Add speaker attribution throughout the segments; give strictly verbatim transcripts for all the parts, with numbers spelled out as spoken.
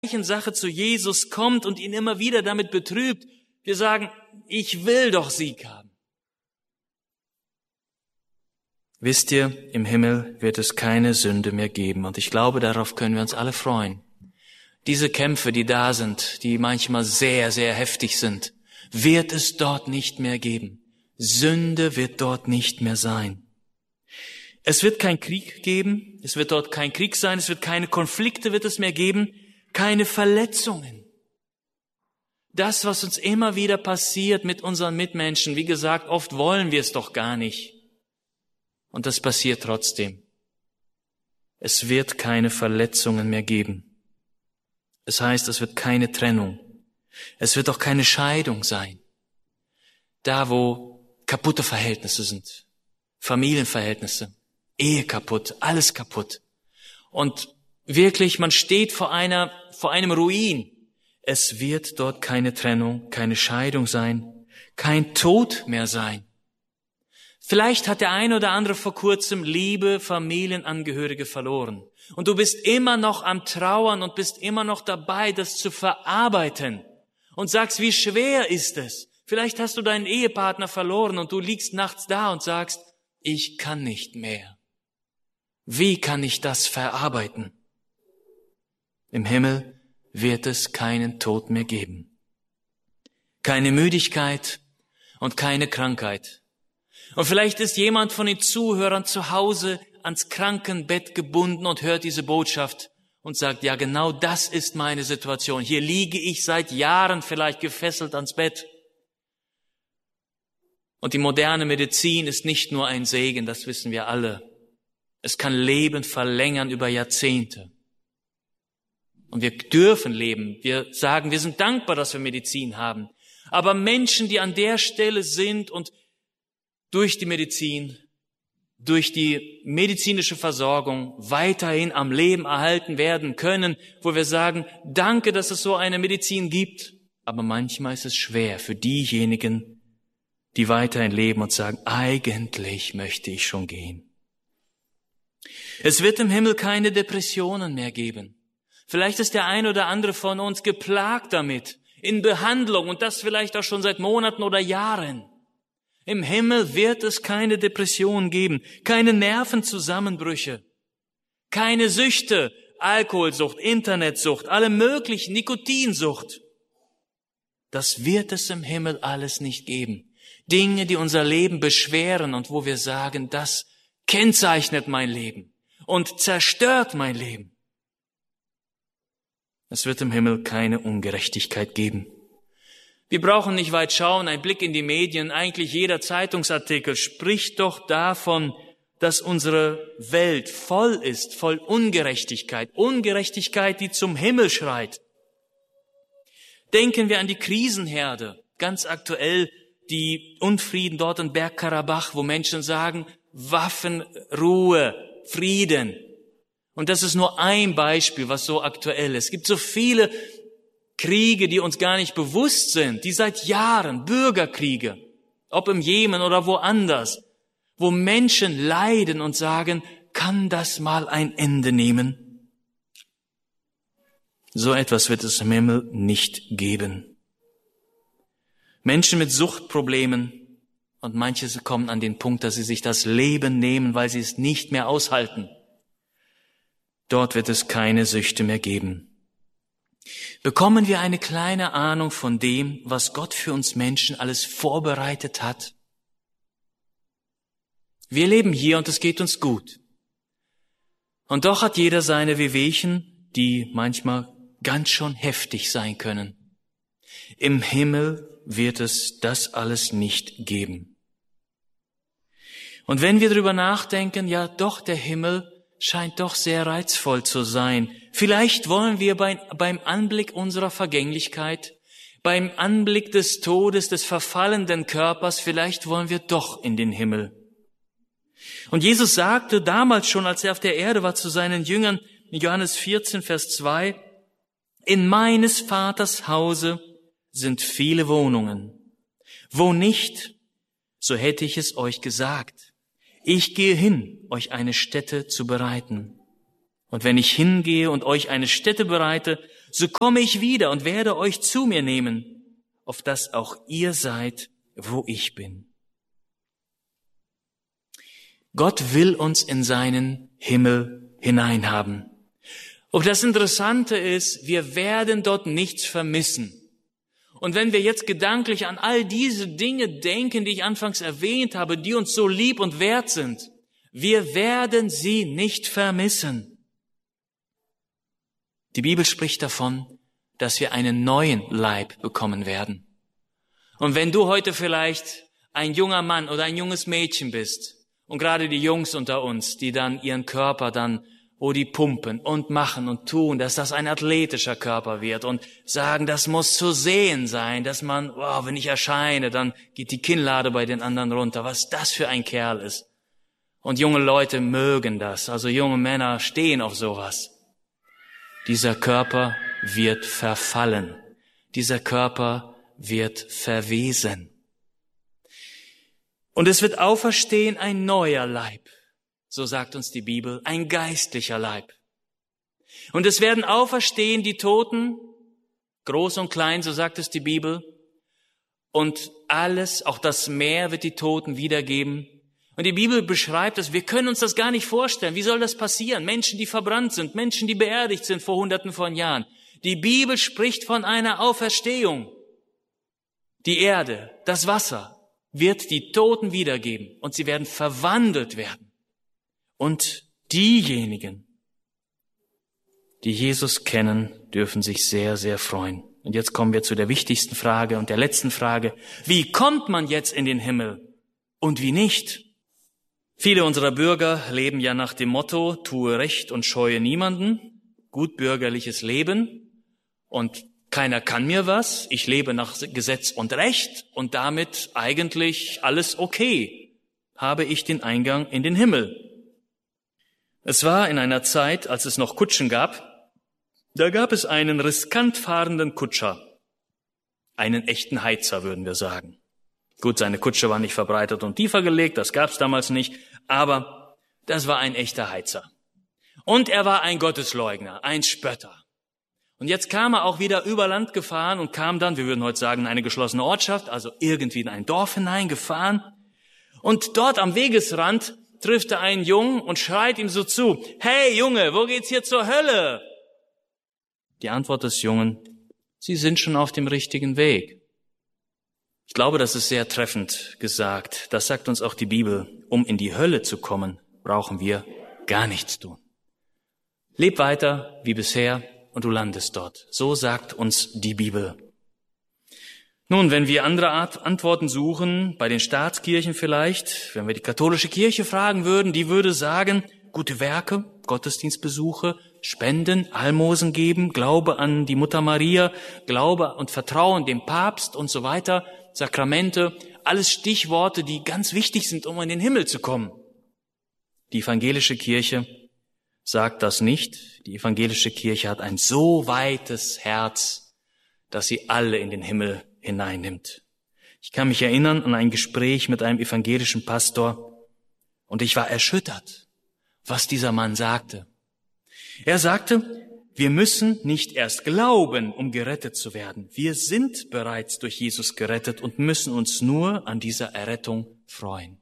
Speaker 1: Sache zu Jesus kommt und ihn immer wieder damit betrübt, wir sagen, ich will doch Sieg haben. Wisst ihr, im Himmel wird es keine Sünde mehr geben. Und ich glaube, darauf können wir uns alle freuen. Diese Kämpfe, die da sind, die manchmal sehr, sehr heftig sind, wird es dort nicht mehr geben. Sünde wird dort nicht mehr sein. Es wird kein Krieg geben, es wird dort kein Krieg sein, es wird keine Konflikte wird es mehr geben, keine Verletzungen. Das, was uns immer wieder passiert mit unseren Mitmenschen, wie gesagt, oft wollen wir es doch gar nicht. Und das passiert trotzdem. Es wird keine Verletzungen mehr geben. Es heißt, es wird keine Trennung. Es wird auch keine Scheidung sein. Da, wo kaputte Verhältnisse sind, Familienverhältnisse, Ehe kaputt, alles kaputt. Und wirklich, man steht vor einer, vor einem Ruin. Es wird dort keine Trennung, keine Scheidung sein, kein Tod mehr sein. Vielleicht hat der eine oder andere vor kurzem liebe Familienangehörige verloren. Und du bist immer noch am Trauern und bist immer noch dabei, das zu verarbeiten. Und sagst, wie schwer ist es? Vielleicht hast du deinen Ehepartner verloren und du liegst nachts da und sagst, ich kann nicht mehr. Wie kann ich das verarbeiten? Im Himmel wird es keinen Tod mehr geben. Keine Müdigkeit und keine Krankheit. Und vielleicht ist jemand von den Zuhörern zu Hause ans Krankenbett gebunden und hört diese Botschaft und sagt, ja, genau das ist meine Situation. Hier liege ich seit Jahren vielleicht gefesselt ans Bett. Und die moderne Medizin ist nicht nur ein Segen, das wissen wir alle. Es kann Leben verlängern über Jahrzehnte. Und wir dürfen leben. Wir sagen, wir sind dankbar, dass wir Medizin haben. Aber Menschen, die an der Stelle sind und durch die Medizin, durch die medizinische Versorgung weiterhin am Leben erhalten werden können, wo wir sagen, danke, dass es so eine Medizin gibt. Aber manchmal ist es schwer für diejenigen, die weiterhin leben und sagen, eigentlich möchte ich schon gehen. Es wird im Himmel keine Depressionen mehr geben. Vielleicht ist der ein oder andere von uns geplagt damit, in Behandlung und das vielleicht auch schon seit Monaten oder Jahren. Im Himmel wird es keine Depression geben, keine Nervenzusammenbrüche, keine Süchte, Alkoholsucht, Internetsucht, alle möglichen, Nikotinsucht. Das wird es im Himmel alles nicht geben. Dinge, die unser Leben beschweren und wo wir sagen, das kennzeichnet mein Leben und zerstört mein Leben. Es wird im Himmel keine Ungerechtigkeit geben. Wir brauchen nicht weit schauen, ein Blick in die Medien, eigentlich jeder Zeitungsartikel spricht doch davon, dass unsere Welt voll ist, voll Ungerechtigkeit, Ungerechtigkeit, die zum Himmel schreit. Denken wir an die Krisenherde, ganz aktuell die Unfrieden dort in Bergkarabach, wo Menschen sagen, Waffen, Ruhe, Frieden. Und das ist nur ein Beispiel, was so aktuell ist. Es gibt so viele Kriege, die uns gar nicht bewusst sind, die seit Jahren, Bürgerkriege, ob im Jemen oder woanders, wo Menschen leiden und sagen, kann das mal ein Ende nehmen? So etwas wird es im Himmel nicht geben. Menschen mit Suchtproblemen und manche kommen an den Punkt, dass sie sich das Leben nehmen, weil sie es nicht mehr aushalten. Dort wird es keine Süchte mehr geben. Bekommen wir eine kleine Ahnung von dem, was Gott für uns Menschen alles vorbereitet hat? Wir leben hier und es geht uns gut. Und doch hat jeder seine Wehwehchen, die manchmal ganz schon heftig sein können. Im Himmel wird es das alles nicht geben. Und wenn wir darüber nachdenken, ja doch, der Himmel scheint doch sehr reizvoll zu sein. Vielleicht wollen wir bei, beim Anblick unserer Vergänglichkeit, beim Anblick des Todes, des verfallenden Körpers, vielleicht wollen wir doch in den Himmel. Und Jesus sagte damals schon, als er auf der Erde war, zu seinen Jüngern, in Johannes vierzehn, Vers zwei, in meines Vaters Hause sind viele Wohnungen. Wo nicht, so hätte ich es euch gesagt. Ich gehe hin, euch eine Stätte zu bereiten. Und wenn ich hingehe und euch eine Stätte bereite, so komme ich wieder und werde euch zu mir nehmen, auf dass auch ihr seid, wo ich bin. Gott will uns in seinen Himmel hineinhaben. Und das Interessante ist, wir werden dort nichts vermissen. Und wenn wir jetzt gedanklich an all diese Dinge denken, die ich anfangs erwähnt habe, die uns so lieb und wert sind, wir werden sie nicht vermissen. Die Bibel spricht davon, dass wir einen neuen Leib bekommen werden. Und wenn du heute vielleicht ein junger Mann oder ein junges Mädchen bist, und gerade die Jungs unter uns, die dann ihren Körper dann, wo die pumpen und machen und tun, dass das ein athletischer Körper wird und sagen, das muss zu sehen sein, dass man, wow, wenn ich erscheine, dann geht die Kinnlade bei den anderen runter, was das für ein Kerl ist. Und junge Leute mögen das, also junge Männer stehen auf sowas. Dieser Körper wird verfallen, dieser Körper wird verwesen. Und es wird auferstehen ein neuer Leib, so sagt uns die Bibel, ein geistlicher Leib. Und es werden auferstehen die Toten, groß und klein, so sagt es die Bibel. Und alles, auch das Meer wird die Toten wiedergeben. Und die Bibel beschreibt es, wir können uns das gar nicht vorstellen. Wie soll das passieren? Menschen, die verbrannt sind, Menschen, die beerdigt sind vor Hunderten von Jahren. Die Bibel spricht von einer Auferstehung. Die Erde, das Wasser wird die Toten wiedergeben und sie werden verwandelt werden. Und diejenigen, die Jesus kennen, dürfen sich sehr, sehr freuen. Und jetzt kommen wir zu der wichtigsten Frage und der letzten Frage. Wie kommt man jetzt in den Himmel und wie nicht? Viele unserer Bürger leben ja nach dem Motto, tue Recht und scheue niemanden, gutbürgerliches Leben und keiner kann mir was, ich lebe nach Gesetz und Recht und damit eigentlich alles okay, habe ich den Eingang in den Himmel. Es war in einer Zeit, als es noch Kutschen gab, da gab es einen riskant fahrenden Kutscher, einen echten Heizer, würden wir sagen. Gut, seine Kutsche war nicht verbreitet und tiefer gelegt, das gab's damals nicht, aber das war ein echter Heizer. Und er war ein Gottesleugner, ein Spötter. Und jetzt kam er auch wieder über Land gefahren und kam dann, wir würden heute sagen, in eine geschlossene Ortschaft, also irgendwie in ein Dorf hineingefahren. Und dort am Wegesrand trifft er einen Jungen und schreit ihm so zu, hey Junge, wo geht's hier zur Hölle? Die Antwort des Jungen, Sie sind schon auf dem richtigen Weg. Ich glaube, das ist sehr treffend gesagt. Das sagt uns auch die Bibel. Um in die Hölle zu kommen, brauchen wir gar nichts tun. Leb weiter wie bisher und du landest dort. So sagt uns die Bibel. Nun, wenn wir andere Art Antworten suchen, bei den Staatskirchen vielleicht, wenn wir die katholische Kirche fragen würden, die würde sagen, gute Werke, Gottesdienstbesuche, Spenden, Almosen geben, Glaube an die Mutter Maria, Glaube und Vertrauen dem Papst und so weiter, Sakramente, alles Stichworte, die ganz wichtig sind, um in den Himmel zu kommen. Die evangelische Kirche sagt das nicht. Die evangelische Kirche hat ein so weites Herz, dass sie alle in den Himmel hineinnimmt. Ich kann mich erinnern an ein Gespräch mit einem evangelischen Pastor und ich war erschüttert, was dieser Mann sagte. Er sagte, wir müssen nicht erst glauben, um gerettet zu werden. Wir sind bereits durch Jesus gerettet und müssen uns nur an dieser Errettung freuen.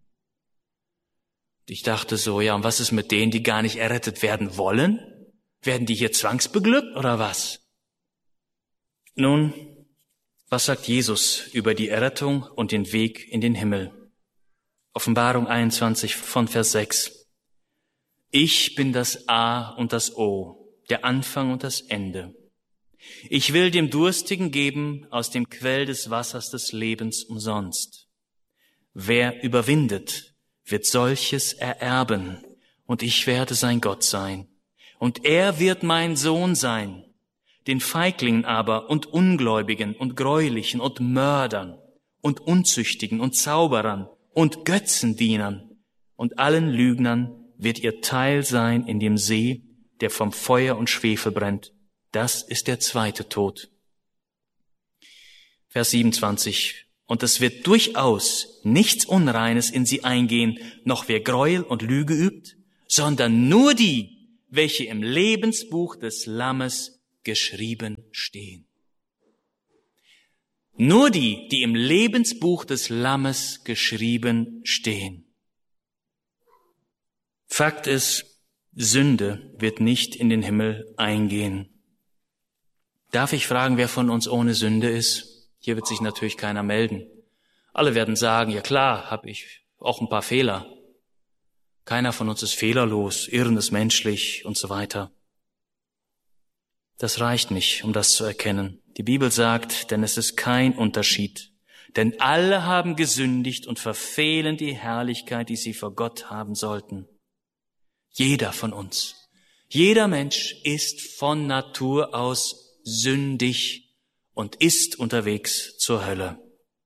Speaker 1: Ich dachte so, ja, und was ist mit denen, die gar nicht errettet werden wollen? Werden die hier zwangsbeglückt oder was? Nun, was sagt Jesus über die Errettung und den Weg in den Himmel? Offenbarung einundzwanzig von Vers sechs. Ich bin das A und das O, der Anfang und das Ende. Ich will dem Durstigen geben aus dem Quell des Wassers des Lebens umsonst. Wer überwindet, wird solches ererben, und ich werde sein Gott sein. Und er wird mein Sohn sein. Den Feiglingen aber und Ungläubigen und Gräulichen und Mördern und Unzüchtigen und Zauberern und Götzendienern und allen Lügnern wird ihr Teil sein in dem See, der vom Feuer und Schwefel brennt. Das ist der zweite Tod. Vers siebenundzwanzig. Und es wird durchaus nichts Unreines in sie eingehen, noch wer Gräuel und Lüge übt, sondern nur die, welche im Lebensbuch des Lammes geschrieben stehen. Nur die, die im Lebensbuch des Lammes geschrieben stehen. Fakt ist, Sünde wird nicht in den Himmel eingehen. Darf ich fragen, wer von uns ohne Sünde ist? Hier wird sich natürlich keiner melden. Alle werden sagen, ja klar, habe ich auch ein paar Fehler. Keiner von uns ist fehlerlos, Irren ist menschlich und so weiter. Das reicht nicht, um das zu erkennen. Die Bibel sagt, denn es ist kein Unterschied. Denn alle haben gesündigt und verfehlen die Herrlichkeit, die sie vor Gott haben sollten. Jeder von uns, jeder Mensch ist von Natur aus sündig und ist unterwegs zur Hölle.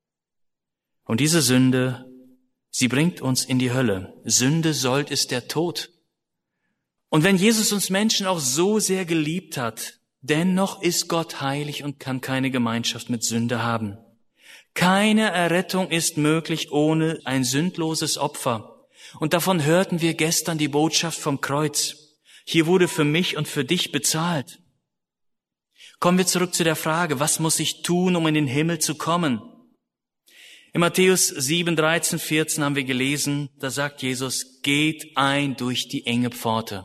Speaker 1: Und diese Sünde, sie bringt uns in die Hölle. Sünde sollt ist der Tod. Und wenn Jesus uns Menschen auch so sehr geliebt hat, dennoch ist Gott heilig und kann keine Gemeinschaft mit Sünde haben. Keine Errettung ist möglich ohne ein sündloses Opfer. Und davon hörten wir gestern die Botschaft vom Kreuz. Hier wurde für mich und für dich bezahlt. Kommen wir zurück zu der Frage, was muss ich tun, um in den Himmel zu kommen? In Matthäus sieben, dreizehn, vierzehn haben wir gelesen, da sagt Jesus, geht ein durch die enge Pforte.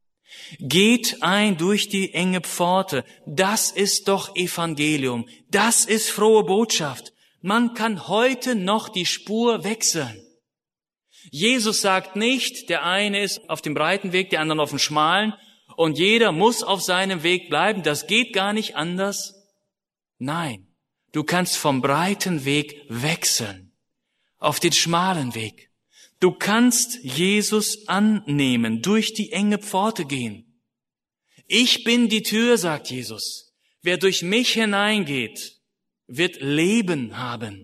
Speaker 1: Geht ein durch die enge Pforte. Das ist doch Evangelium. Das ist frohe Botschaft. Man kann heute noch die Spur wechseln. Jesus sagt nicht, der eine ist auf dem breiten Weg, der andere auf dem schmalen und jeder muss auf seinem Weg bleiben. Das geht gar nicht anders. Nein, du kannst vom breiten Weg wechseln auf den schmalen Weg. Du kannst Jesus annehmen, durch die enge Pforte gehen. Ich bin die Tür, sagt Jesus. Wer durch mich hineingeht, wird Leben haben.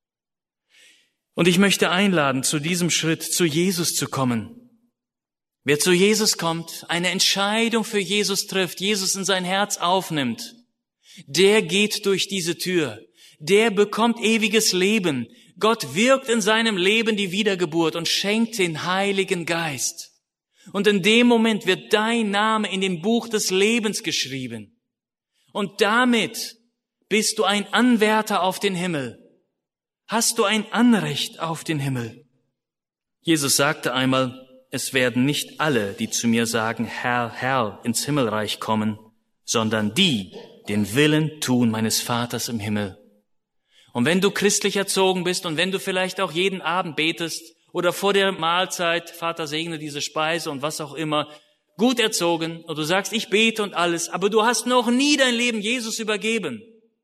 Speaker 1: Und ich möchte einladen, zu diesem Schritt, zu Jesus zu kommen. Wer zu Jesus kommt, eine Entscheidung für Jesus trifft, Jesus in sein Herz aufnimmt, der geht durch diese Tür. Der bekommt ewiges Leben. Gott wirkt in seinem Leben die Wiedergeburt und schenkt den Heiligen Geist. Und in dem Moment wird dein Name in dem Buch des Lebens geschrieben. Und damit bist du ein Anwärter auf den Himmel. Hast du ein Anrecht auf den Himmel? Jesus sagte einmal, es werden nicht alle, die zu mir sagen, Herr, Herr, ins Himmelreich kommen, sondern die, den Willen tun meines Vaters im Himmel. Und wenn du christlich erzogen bist und wenn du vielleicht auch jeden Abend betest oder vor der Mahlzeit, Vater segne diese Speise und was auch immer, gut erzogen und du sagst, ich bete und alles, aber du hast noch nie dein Leben Jesus übergeben,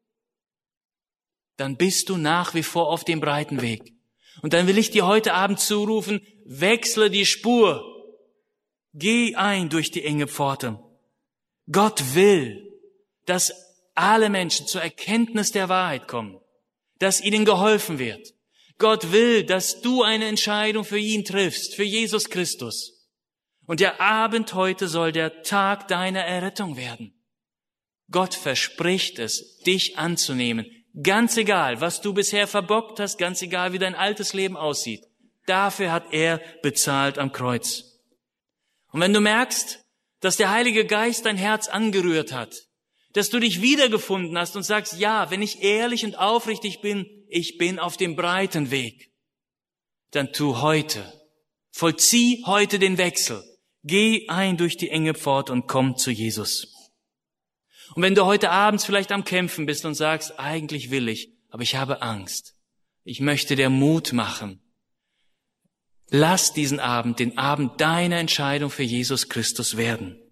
Speaker 1: dann bist du nach wie vor auf dem breiten Weg. Und dann will ich dir heute Abend zurufen, wechsle die Spur. Geh ein durch die enge Pforte. Gott will, dass alle Menschen zur Erkenntnis der Wahrheit kommen, dass ihnen geholfen wird. Gott will, dass du eine Entscheidung für ihn triffst, für Jesus Christus. Und der Abend heute soll der Tag deiner Errettung werden. Gott verspricht es, dich anzunehmen. Ganz egal, was du bisher verbockt hast, ganz egal, wie dein altes Leben aussieht. Dafür hat er bezahlt am Kreuz. Und wenn du merkst, dass der Heilige Geist dein Herz angerührt hat, dass du dich wiedergefunden hast und sagst, ja, wenn ich ehrlich und aufrichtig bin, ich bin auf dem breiten Weg, dann tu heute, vollzieh heute den Wechsel. Geh ein durch die enge Pforte und komm zu Jesus. Und wenn du heute abends vielleicht am Kämpfen bist und sagst, eigentlich will ich, aber ich habe Angst. Ich möchte dir Mut machen. Lass diesen Abend den Abend deiner Entscheidung für Jesus Christus werden.